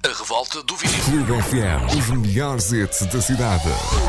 A revolta do vinil. Clube FM, os melhores hits da cidade.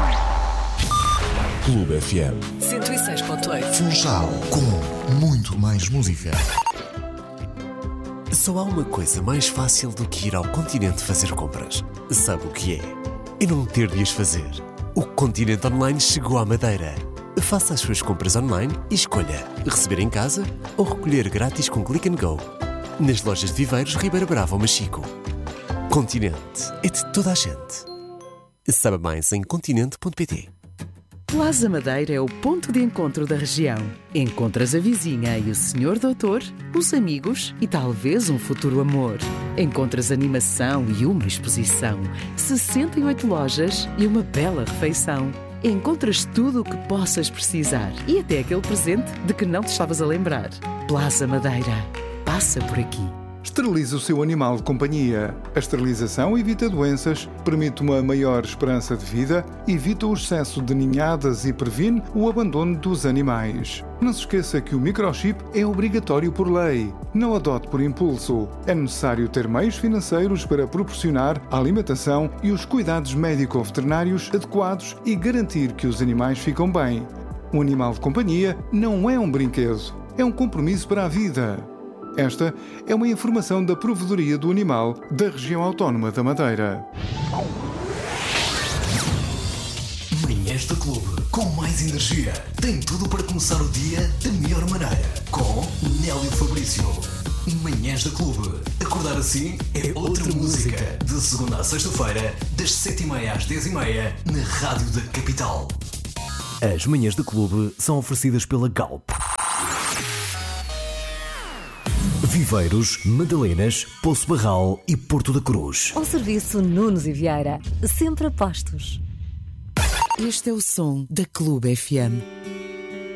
Clube FM 106.8. Funchal, com muito mais música. Só há uma coisa mais fácil do que ir ao Continente fazer compras. Sabe o que é? E não ter de as fazer. O Continente Online chegou à Madeira. Faça as suas compras online e escolha receber em casa ou recolher grátis com Click and Go. Nas lojas de Viveiros, Ribeira Brava ou Machico. Continente é de toda a gente. Saiba mais em continente.pt. Plaza Madeira é o ponto de encontro da região. Encontras a vizinha e o senhor doutor, os amigos e talvez um futuro amor. Encontras animação e uma exposição, 68 lojas e uma bela refeição. Encontras tudo o que possas precisar e até aquele presente de que não te estavas a lembrar. Plaza Madeira. Passa por aqui. Esterilize o seu animal de companhia. A esterilização evita doenças, permite uma maior esperança de vida, evita o excesso de ninhadas e previne o abandono dos animais. Não se esqueça que o microchip é obrigatório por lei. Não adote por impulso. É necessário ter meios financeiros para proporcionar a alimentação e os cuidados médico-veterinários adequados e garantir que os animais ficam bem. Um animal de companhia não é um brinquedo, é um compromisso para a vida. Esta é uma informação da Provedoria do Animal da Região Autónoma da Madeira. Manhãs da Clube, com mais energia. Tem tudo para começar o dia da melhor maneira. Com Nélio Fabrício. Manhãs da Clube. Acordar assim é outra música. De segunda a sexta-feira, das 7h30 às 10h30, na Rádio da Capital. As manhãs da Clube são oferecidas pela Galp. Viveiros, Madalenas, Poço Barral e Porto da Cruz. Ao serviço Nunes e Vieira, sempre a postos. Este é o som da Clube FM.